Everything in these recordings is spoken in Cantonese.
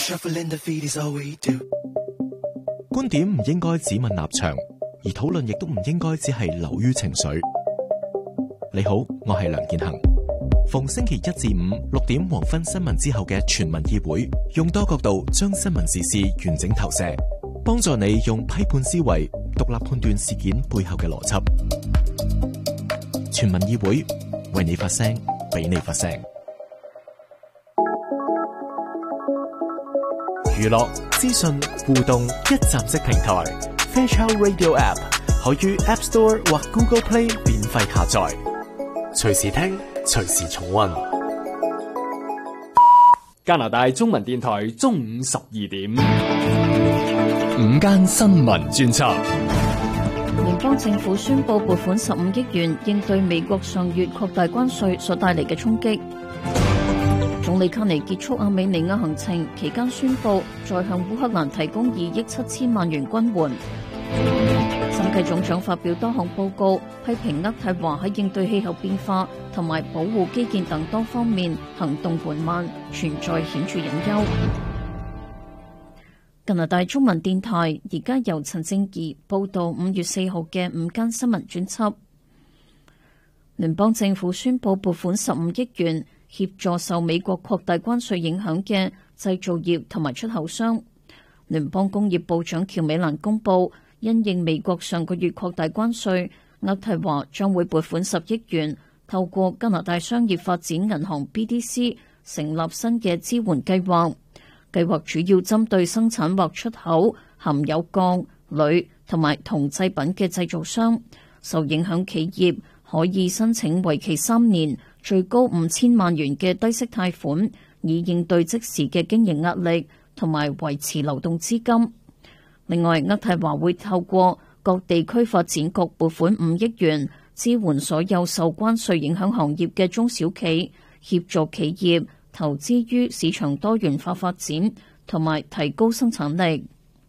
觀點唔應該只問立場，而討論亦都唔應該只係流於情緒。你好，我係梁健衡。逢星期一至五6點黃昏新聞之後嘅全民議會，用多角度將新聞時事完整投射，幫助你用批判思維獨立判斷事件背後嘅邏輯。全民議會，為你發聲，俾你發聲。娛樂、資訊、互動一站式平台 Fairchild Radio App 可於 App Store 或 Google Play 免費下載，隨時聽，隨時重溫。 加拿大中文電台中午12點， 午間新聞專輯。 聯邦政府宣布撥款15億元應對美國上月擴大關稅所帶嚟嘅衝擊。總理卡尼結束亞美尼亞行程期間宣布再向烏克蘭提供2億7千萬元軍援。審計總長發表多項報告，批評渥太華喺應對氣候變化同埋保護基建等多方面行動緩慢，存在顯著隱憂。加拿大中文電台而家由陳正儀報道5月4號嘅午間新聞專輯。聯邦政府宣布撥款15億元協助受美國擴大關稅影響嘅製造業同埋出口商。聯邦工業部長喬美蘭公佈，因應美國上個月擴大關稅，渥太華將會撥款10億元，透過加拿大商業發展銀行 BDC 成立新嘅支援計劃。計劃主要針對生產或出口含有鋼、鋁同埋銅製品嘅製造商。受影響企業可以申請為期3年，最高5000萬元嘅低息貸款，以應對即時嘅經營壓力同埋維持流動資金。另外，渥太華會透過各地區發展局撥款5億元，支援所有受關稅影響行業嘅中小企，協助企業投資於市場多元化發展同埋提高生產力。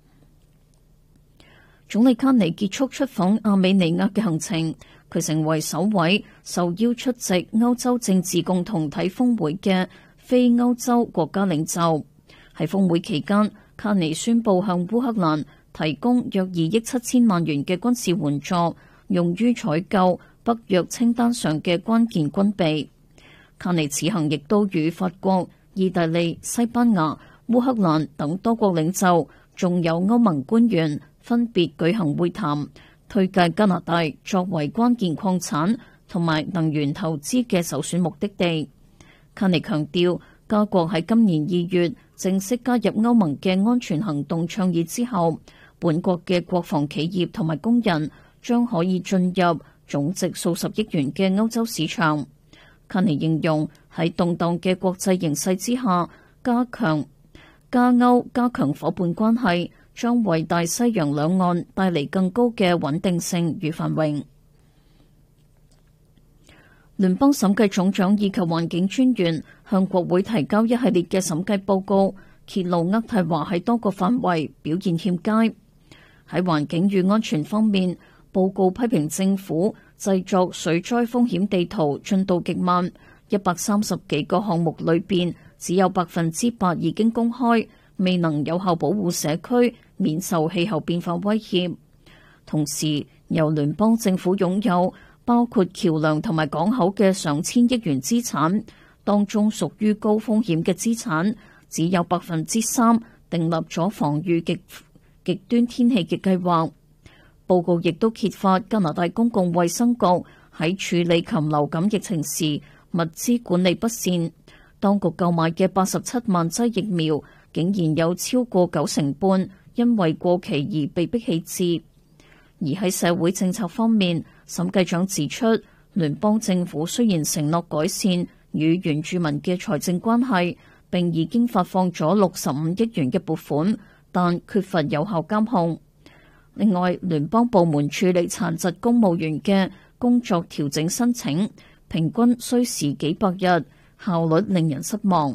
總理卡尼結束出訪亞美尼亞嘅行程，佢成為首位受邀出席歐洲政治共同體峰會嘅非歐洲國家領袖。喺峰會期間，卡尼宣布向烏克蘭提供約2億7千萬元嘅軍事援助，用於採購北約清單上嘅關鍵軍備。卡尼此行亦都與法國、意大利、西班牙、烏克蘭等多國領袖，仲有歐盟官員分別舉行會談，推介加拿大作為關鍵礦產同埋能源投資嘅首選目的地。卡尼強調，加國喺今年2月正式加入歐盟嘅安全行動倡議之後，本國嘅國防企業同埋工人將可以進入總值數十億元嘅歐洲市場。卡尼形容喺動盪嘅國際形勢之下，加歐加強夥伴關係，將為大西洋兩岸帶嚟更高嘅穩定性與繁榮。聯邦審計總長以及環境專員向國會提交一系列嘅審計報告，揭露渥太華喺多個範圍表現欠佳。喺環境與安全方面，報告批評政府製作水災風險地圖進度極慢，130幾個項目裏邊只有8%已經公開，未能有效保護社區免受氣候變化威脅。同時，由聯邦政府擁有包括橋梁同埋港口嘅上千億元資產，當中屬於高風險嘅資產只有3%訂立咗防禦極端天氣嘅計劃。報告亦都揭發加拿大公共衛生局喺處理禽流感疫情時物資管理不善，當局購買嘅87萬劑疫苗竟然有超過90%因為過期而被迫棄置。而喺社會政策方面，審計長指出，聯邦政府雖然承諾改善與原住民嘅財政關係，並已經發放咗65億元嘅撥款，但缺乏有效監控。另外，聯邦部門處理殘疾公務員嘅工作調整申請，平均需時幾百日，效率令人失望。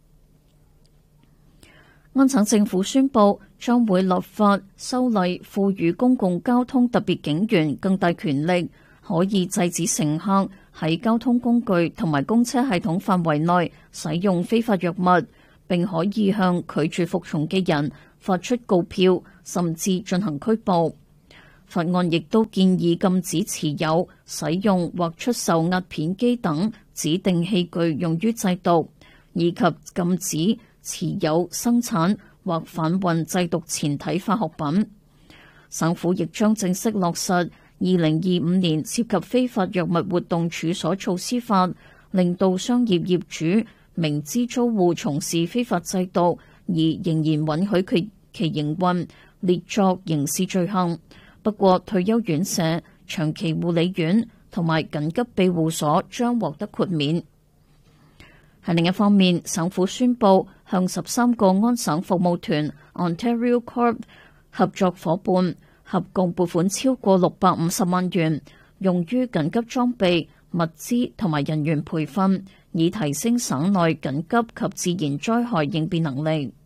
安省政府宣布將會立法修例，賦予公共交通特別警員更大權力，可以制止乘客喺交通工具同埋公車系統範圍內使用非法藥物， 並可以向拒絕服從嘅人發出告票，甚至進行拘捕。法案亦都建議禁止持有、使用或出售壓片機等指定器具用於製毒，以及禁止持有、生產或販運製毒前體化學品。省府亦將正式落實2025年涉及非法藥物活動處所措施法，令到商業業主明知租戶從事非法製毒而仍然允許其營運，列作刑事罪行。不過，退休院舍、長期護理院同埋緊急庇護所將獲得豁免。喺另一方面，省府宣布向13個安省服務團 Ontario Corp 合作伙伴合共撥款超過650萬元，用於緊急裝備、物資同埋人員培訓，以提升省內緊急及自然災害應變能力。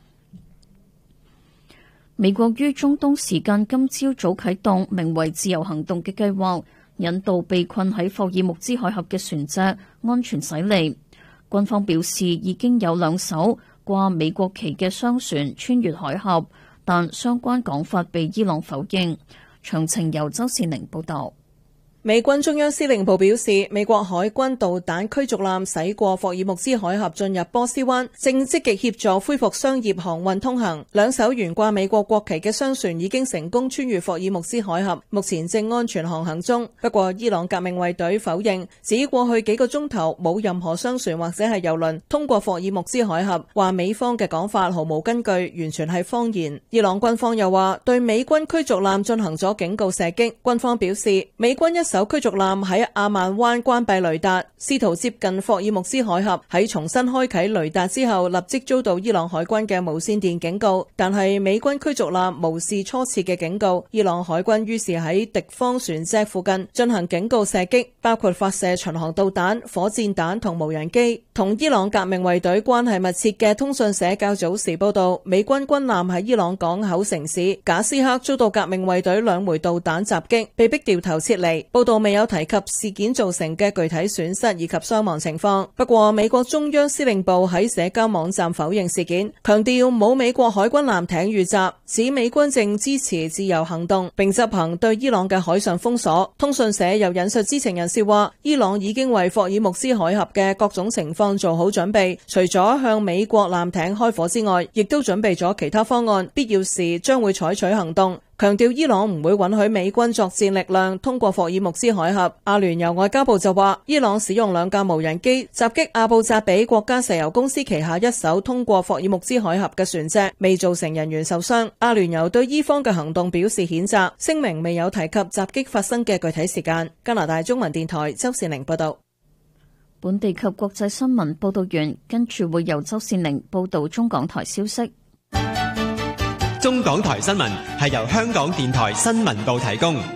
美國於中東時間今朝早啟動名為自由行動嘅計劃，引導被困喺霍爾木茲海峽嘅船隻安全駛離。軍方表示已經有2艘掛美國旗嘅商船穿越海峽，但相關講法被伊朗否認。詳情由周善寧報道。 美軍中央司令部表示，美國海軍導彈驅逐艦駛過霍爾木茲海峽進入波斯灣，正積極協助恢復商業航運通行。2艘懸掛美國國旗嘅商船已經成功穿越霍爾木茲海峽，目前正安全航行中。不過，伊朗革命衛隊否認，指過去幾個鐘頭冇任何商船或者係郵輪通過霍爾木茲海峽，話美方嘅講法毫無根據，完全係謊言。伊朗軍方又話對美軍驅逐艦進行咗警告射擊。軍方表示，美軍一艘驅逐艦喺阿曼灣關閉雷達，試圖接近霍爾木茲海峽。喺重新開啟雷達之後，立即遭到伊朗海軍嘅無線電警告。但係美軍驅逐艦無視初次嘅警告，伊朗海軍於是喺敵方船隻附近進行警告射擊，包括發射巡航導彈、火箭彈同無人機。同伊朗革命衛隊關係密切嘅通訊社較早時報道，美軍軍艦喺伊朗港口城市賈斯克遭到革命衛隊2枚導彈襲擊，被逼掉頭撤離。報道未有提及事件造成嘅具體損失以及傷亡情況。不過，美國中央司令部喺社交網站否認事件，強調冇美國海軍艦艇遇襲，指美軍正支持自由行動，並執行對伊朗嘅海上封鎖。通訊社又引述知情人士話，伊朗已經為霍爾木茲海峽嘅各種情況做好準備，除咗向美國艦艇開火之外，亦都準備咗其他方案，必要時將會採取行動。強調伊朗唔會允許美軍作戰力量通過霍爾木茲海峽。阿聯酋外交部就話，伊朗使用2架無人機襲擊阿布扎比國家石油公司旗下一艘通過霍爾木茲海峽嘅船隻，未造成人員受傷。阿聯酋對伊方嘅行動表示譴責，聲明未有提及襲擊發生嘅具體時間。加拿大中文電台周善玲報道。 本地及國際新聞報道完，跟住會由周善玲報道中港台消息。 中港台新聞係由香港電台新聞部提供。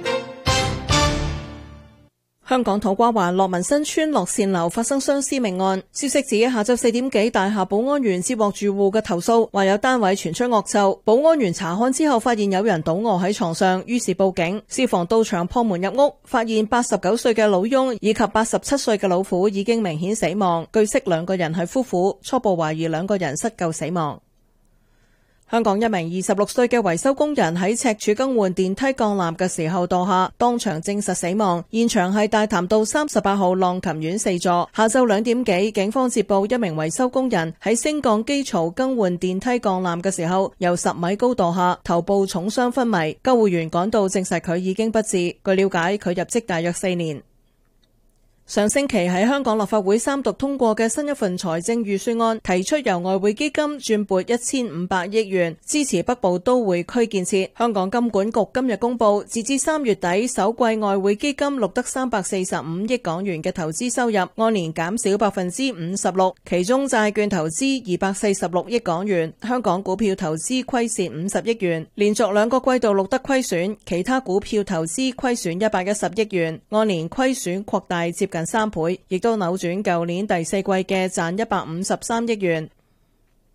香港土瓜灣樂民新村樂善樓發生雙屍命案，消息指下晝4點幾，大廈保安員接獲住戶嘅投訴，話有單位傳出惡臭。保安員查看之後，發現有人倒卧喺床上，於是報警。消防到場破門入屋，發現89歲嘅老翁以及87歲嘅老婦已經明顯死亡。據悉2個人係夫婦，初步懷疑2個人失救死亡。香港一名26歲嘅維修工人喺赤柱更換電梯鋼纜嘅時候墮下，當場證實死亡。現場係大潭道38號浪琴苑4座。下晝2點幾，警方接報一名維修工人喺升降機槽更換電梯鋼纜嘅時候，由10米高墮下，頭部重傷昏迷。救護員趕到證實佢已經不治。據了解，佢入職大約4年。上星期喺香港立法會3讀通過嘅新一份財政預算案，提出由外匯基金轉撥1500億元支持北部都會區建設。香港金管局今日公布，截至3月底，首季外匯基金錄得345億港元嘅投資收入，按年減少56%，其中債券投資246億港元，香港股票投資虧蝕50億元，連續2個季度錄得虧損，其他股票投資虧損110億元，按年虧損擴大接近3倍，亦都扭轉舊年第4季嘅賺153億元。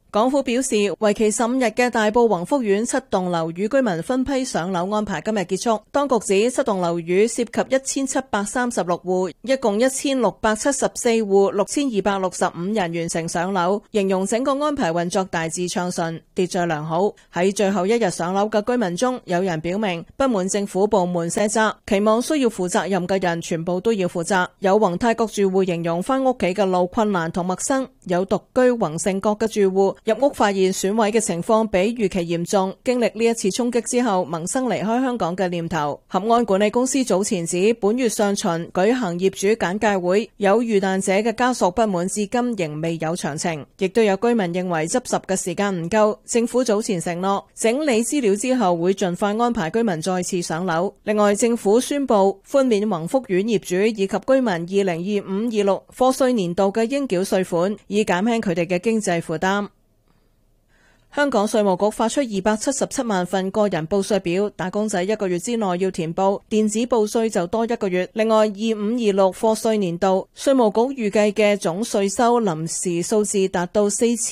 港府表示，為期15日嘅大埔宏福苑7棟樓宇居民分批上樓安排今日結束。當局指7棟樓宇涉及1736戶，一共1674戶，6265人完成上樓，形容整個安排運作大致暢順，秩序良好。喺最後一日上樓嘅居民中，有人表明不滿政府部門卸責，期望需要負責任嘅人全部都要負責。有宏泰閣住戶形容返屋企嘅路困難同陌生，有獨居宏盛閣嘅住戶入屋發現損毀嘅情況比預期嚴重，經歷呢一次衝擊之後萌生離開香港嘅念頭。合安管理公司早前指本月上旬舉行業主簡介會，有遇難者嘅家屬不滿至今仍未有詳情，亦都有居民認為執拾嘅時間唔夠。政府早前承諾整理資料之後會盡快安排居民再次上樓。另外，政府宣布寬免宏福苑業主以及居民2025-26課稅年度嘅應繳稅款，以減輕佢哋嘅經濟負擔。香港稅務局發出277萬份個人報稅表，打工仔1個月之內要填報，電子報稅就多1個月。另外，25-26課稅年度稅務局預計嘅總稅收臨時數字達到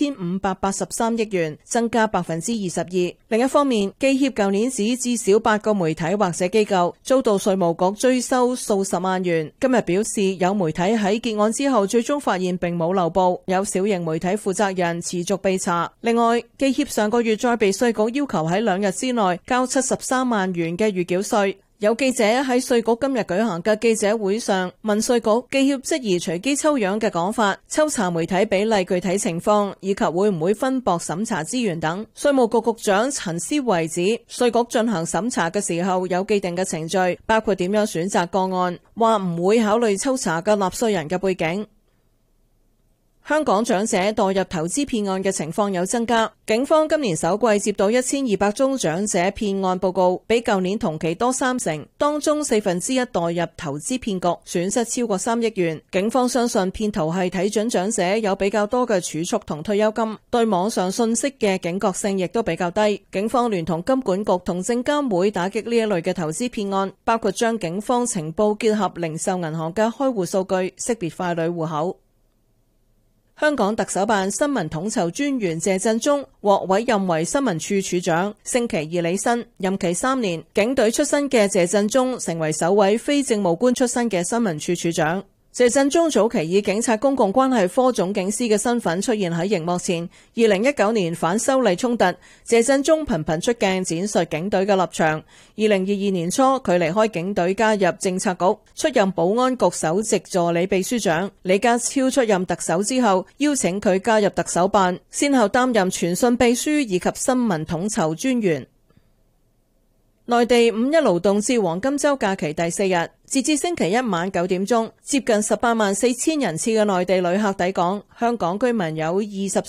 4583億元，增加 22%。另一方面，記協舊年指至少8個媒體或者機構遭到稅務局追收數十萬元。今日表示有媒體喺結案之後最終發現並冇漏報，有小型媒體負責人持續被查。另外，記協上個月再被稅局要求喺2日之內交73萬元嘅預繳稅。有記者喺稅局今日舉行嘅記者會上問稅局，記協質疑隨機抽樣嘅講法、抽查媒體比例具體情況以及會唔會分薄審查資源等。稅務局局長陳思維指，稅局進行審查嘅時候有既定嘅程序，包括點樣選擇個案，話唔會考慮抽查嘅納稅人嘅背景。香港長者墮入投資騙案嘅情況有增加，警方今年首季接到1200宗長者騙案報告，比舊年同期多30%，當中1/4墮入投資騙局，損失超過3億元。警方相信騙徒係睇準長者有比較多嘅儲蓄同退休金，對網上信息嘅警覺性亦都比較低。警方聯同金管局同證監會打擊呢一類嘅投資騙案，包括將警方情報結合零售銀行嘅開戶數據，識別傀儡戶口。香港特首辦新聞統籌專員謝振中獲委任為新聞處處長，星期二履新，任期3年。警隊出身嘅謝振中成為首位非政務官出身嘅新聞處處長。謝振中早期以警察公共關係科總警司嘅身份出現喺熒幕前。2019年反修例衝突，謝振中頻頻出鏡展述警隊嘅立場。2022年初，佢離開警隊加入政策局，出任保安局首席助理秘書長。李家超出任特首之後，邀請佢加入特首辦，先後擔任傳訊秘書以及新聞統籌專員。內地五一勞動節黃金週假期第4日，截至星期一晚9點鐘，接近184000人次嘅內地旅客抵港，香港居民有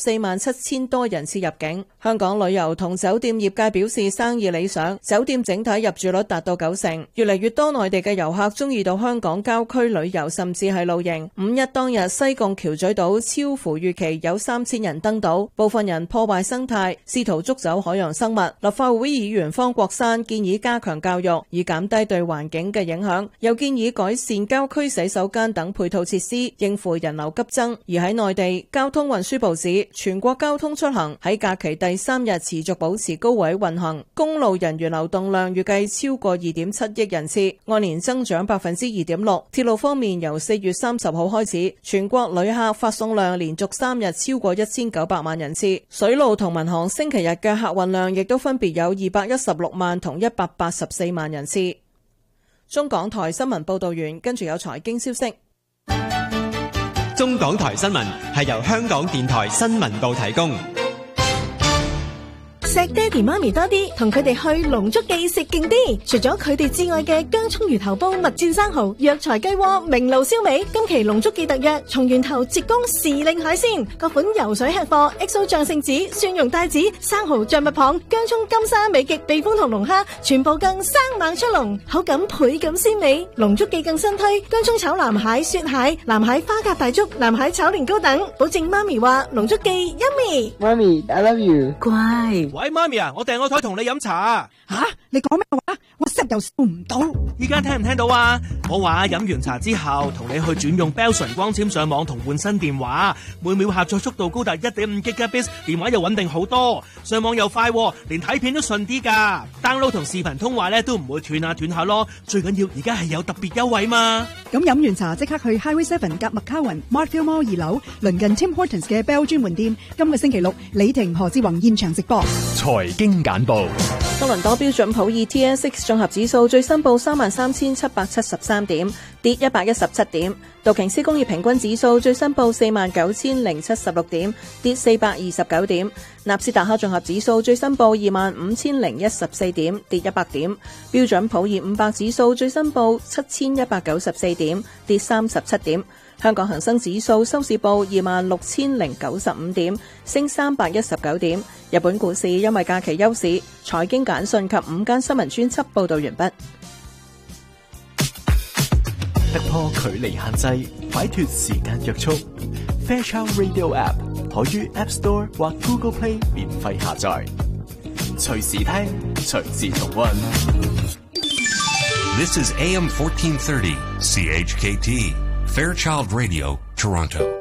247000多人次入境。香港旅遊同酒店業界表示生意理想，酒店整體入住率達到90%，越嚟越多內地嘅遊客中意到香港郊區旅遊，甚至係露營。五一當日，西貢橋咀島超乎預期有3000人登島，部分人破壞生態，試圖捉走海洋生物。立法會議員方國珊建議加強教育，以減低對環境嘅影響。又建議改善郊區洗手間等配套設施，應付人流急增。而喺內地，交通運輸部指全國交通出行喺假期第3日持續保持高位運行，公路人員流動量預計超過 2.7 億人次，按年增長 2.6%。鐵路方面，由4月30號開始，全國旅客發送量連續3日超過1900萬人次。水路同民航星期日嘅客運量亦都分別有216萬同184萬人次。中港台新聞報道完，跟住有財經消息。 中港台新聞係由香港電台新聞部提供。 錫爹哋媽咪多啲，同佢哋去龍竹記食勁啲。除咗佢哋至愛嘅薑蔥魚頭煲、蜜餞生蠔、藥材雞鍋、明爐燒味，今期龍竹記特約松源頭浙江時令海鮮，各款游水吃貨、XO 醬聖子、蒜蓉帶子、生蠔象蜜蚌、薑蔥金沙美極、避風塘龍蝦，全部更生猛出籠，口感倍感鮮美。龍竹記更新推薑蔥炒藍蟹、雪蟹、藍蟹花甲大粥、藍蟹炒年糕等，保證媽咪話龍竹記 yummy。 媽咪 I love you。 乖。 喂，媽咪啊，我訂個台同你飲茶啊！ 吓，你講咩話？我息又收唔到。 依家聽唔聽到啊？我話飲完茶之後，同你去轉用 Bell 純光纖上網同換新電話，每秒下載速度高達 1.5 Gbps， 電話又穩定好多，上網又快，連睇片都順啲㗎。download 同視頻通話咧都唔會斷下咯。最緊要而家係有特別優惠嘛。 咁飲完茶即刻去 Highway 7夾麥卡雲 Martfield Mall 2樓，鄰近 Tim Hortons 嘅 Bell 專門店。今個星期六，李婷、何志宏現場直播。 財經簡報。 多倫多標準普爾 TSX 綜合指數最新報33,773點，跌117點。道瓊斯工業平均指數最新報49,076點，跌429點。納斯達克綜合指數最新報25,014點，跌100點。標準普爾500指數最新報7,194點，跌37點。香港恒生指數收市報26,095點，升319點。日本股市因為假期休市。財經簡訊及午間新聞專輯報道完畢。 突破距離限制，擺脫時間約束。Fairchild Radio App 可於 App Store 或 Google Play 免費下載，隨時聽，隨時重溫。 This is AM 1430 CHKT Fairchild Radio Toronto.